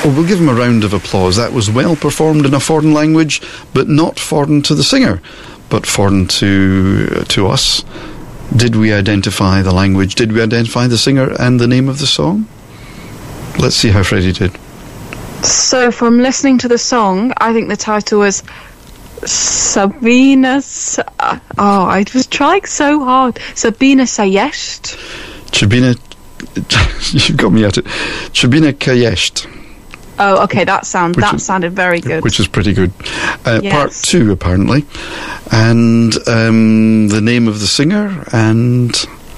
Well, we'll give him a round of applause. That was well performed in a foreign language, but not foreign to the singer, but foreign to us. Did we identify the language? Did we identify the singer and the name of the song? Let's see how Freddie did. So from listening to the song, I think the title was Sabina... I was trying so hard. Sabina Sayesht. Chabina... You've got me at it. Chabina Kayesht. Oh, okay, that sounded very good. Which is pretty good. Yes. Part 2, apparently. And the name of the singer and...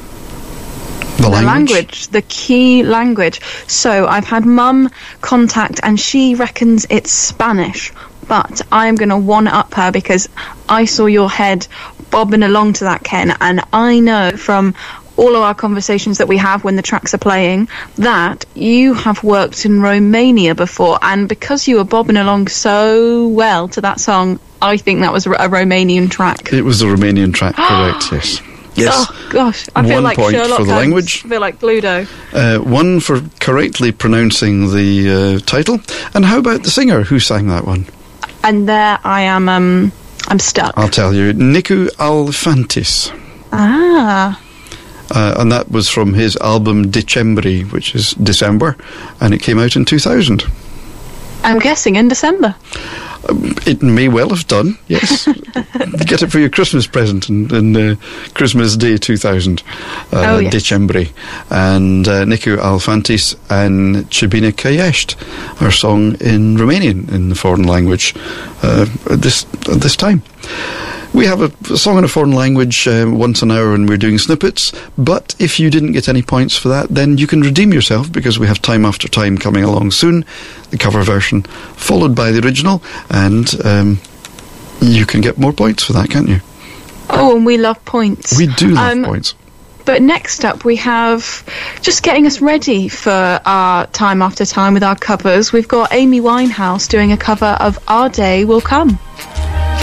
The language, the key language. So I've had Mum contact and she reckons it's Spanish, but I'm going to one-up her because I saw your head bobbing along to that, Ken, and I know from all of our conversations that we have when the tracks are playing that you have worked in Romania before, and because you were bobbing along so well to that song, I think that was a Romanian track. It was a Romanian track, correct, yes. Yes. Oh, gosh. I feel 1 like point Sherlock for the Holmes. language. I feel like Cluedo. 1 for correctly pronouncing the title. And how about the singer? Who sang that one? And there I am, I'm stuck. I'll tell you. Nicu Alfantis. Ah. And that was from his album Decembri, which is December, and it came out in 2000. I'm guessing in December. It may well have done, yes. Get it for your Christmas present in Christmas Day 2000. Yes. Decembri. And Nicu Alfantis and Chabina Kayesht, our song in Romanian, in the foreign language, at this time. We have a song in a foreign language once an hour and we're doing snippets, but if you didn't get any points for that, then you can redeem yourself because we have Time After Time coming along soon, the cover version, followed by the original, and you can get more points for that, can't you? Oh, and we love points. We do love points. But next up we have, just getting us ready for our Time After Time with our covers, we've got Amy Winehouse doing a cover of Our Day Will Come.